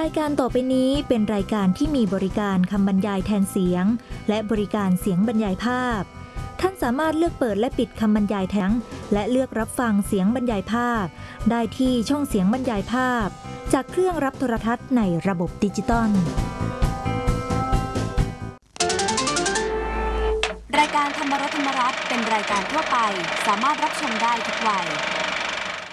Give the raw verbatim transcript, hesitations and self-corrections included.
ายการต่อไปนี้เป็นรายการที่มีบริการคำบรรยายแทนเสียงและบริการเสียงบรรยายภาพท่านสามารถเลือกเปิดและปิดคำบรรยายแทนและเลือกรับฟังเสียงบรรยายภาพได้ที่ช่องเสียงบรรยายภาพจากเครื่องรับโทรทัศน์ในระบบดิจิตอลรายการธรรมรัตน์ธรรมรัตน์เป็นรายการทั่วไปสามารถรับชมได้ทุกวัย